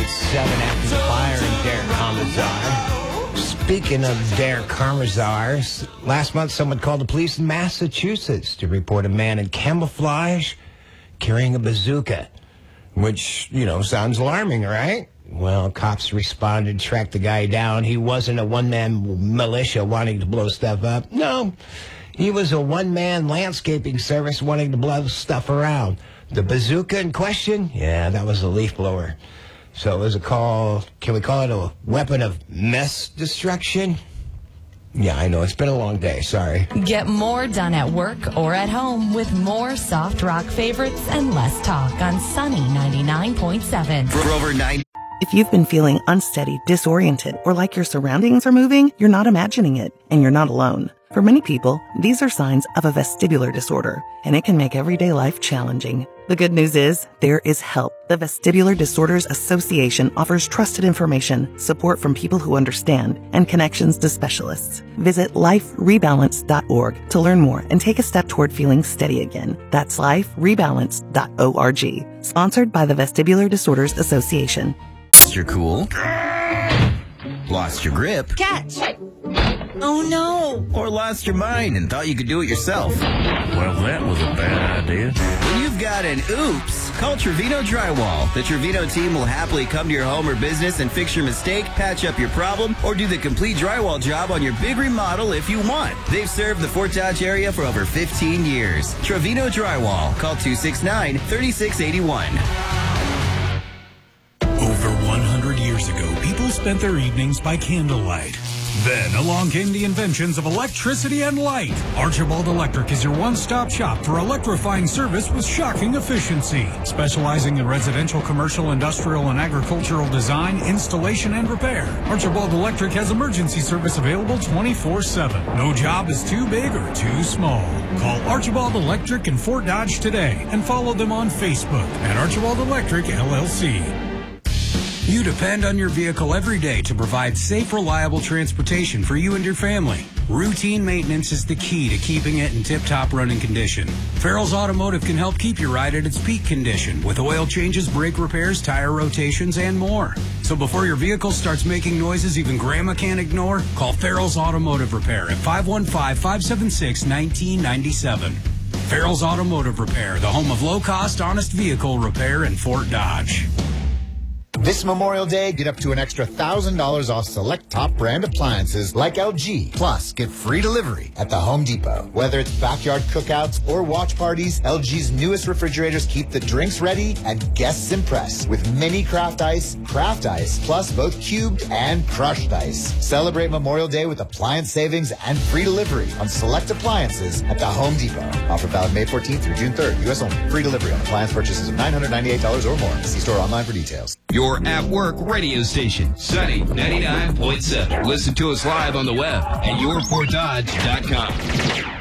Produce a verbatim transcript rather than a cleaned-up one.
point seven after the fire in Dare Carmazar. Speaking of Dare Carmazar, last month someone called the police in Massachusetts to report a man in camouflage carrying a bazooka, which, you know, sounds alarming, right? Well, cops responded, tracked the guy down. He wasn't a one-man militia wanting to blow stuff up. No, he was a one-man landscaping service wanting to blow stuff around. The bazooka in question, yeah, that was a leaf blower. So it was a call, can we call it a weapon of mass destruction? Yeah, I know, it's been a long day, sorry. Get more done at work or at home with more soft rock favorites and less talk on Sunny ninety-nine point seven. Grover nine. If you've been feeling unsteady, disoriented, or like your surroundings are moving, you're not imagining it, and you're not alone. For many people, these are signs of a vestibular disorder, and it can make everyday life challenging. The good news is, there is help. The Vestibular Disorders Association offers trusted information, support from people who understand, and connections to specialists. Visit life rebalance dot org to learn more and take a step toward feeling steady again. That's life rebalance dot org. Sponsored by the Vestibular Disorders Association. Lost your cool. Lost your grip. Catch! Oh no! Or lost your mind and thought you could do it yourself. Well, that was a bad idea. When you've got an oops, call Trevino Drywall. The Trevino team will happily come to your home or business and fix your mistake, patch up your problem, or do the complete drywall job on your big remodel if you want. They've served the Fort Dodge area for over fifteen years. Trevino Drywall. Call two six nine, three six eight one. Over one hundred years ago, people spent their evenings by candlelight. Then along came the inventions of electricity and light. Archibald Electric is your one-stop shop for electrifying service with shocking efficiency. Specializing in residential, commercial, industrial, and agricultural design, installation, and repair. Archibald Electric has emergency service available twenty-four seven. No job is too big or too small. Call Archibald Electric in Fort Dodge today and follow them on Facebook at Archibald Electric L L C. You depend on your vehicle every day to provide safe, reliable transportation for you and your family. Routine maintenance is the key to keeping it in tip-top running condition. Farrell's Automotive can help keep your ride at its peak condition with oil changes, brake repairs, tire rotations, and more. So before your vehicle starts making noises even Grandma can't ignore, call Farrell's Automotive Repair at five one five, five seven six, one nine nine seven. Farrell's Automotive Repair, the home of low-cost, honest vehicle repair in Fort Dodge. This Memorial Day, get up to an extra one thousand dollars off select top brand appliances like L G. Plus, get free delivery at the Home Depot. Whether it's backyard cookouts or watch parties, L G's newest refrigerators keep the drinks ready and guests impressed with mini craft ice, craft ice, plus both cubed and crushed ice. Celebrate Memorial Day with appliance savings and free delivery on select appliances at the Home Depot. Offer valid May fourteenth through June third. U S only. Free delivery on appliance purchases of nine hundred ninety-eight dollars or more. See store online for details. Your at-work radio station, Sunny ninety-nine point seven. Listen to us live on the web at your fort dodge dot com.